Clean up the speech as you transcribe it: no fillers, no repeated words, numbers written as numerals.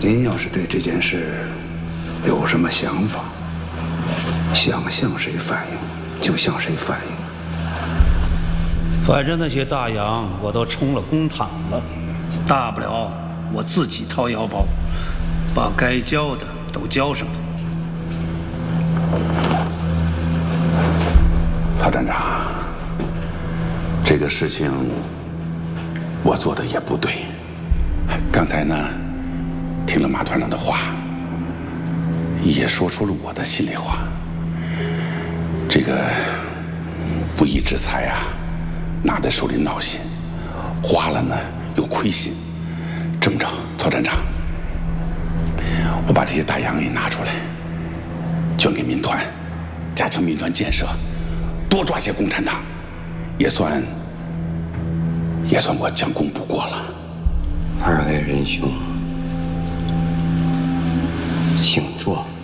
金要是对这件事有什么想法，想向谁反映就向谁反映。 反正那些大洋我都充了公帑了， 大不了我自己掏腰包，把该交的都交上来。 曹站长，这个事情我做的也不对。刚才呢，听了马团长的话，也说出了我的心里话。这个不义之财啊，拿在手里闹心，花了呢又亏心。这么着，曹站长，我把这些大洋给拿出来，捐给民团，加强民团建设，多抓些共产党，也算我将功补过了。 二位仁兄，请坐。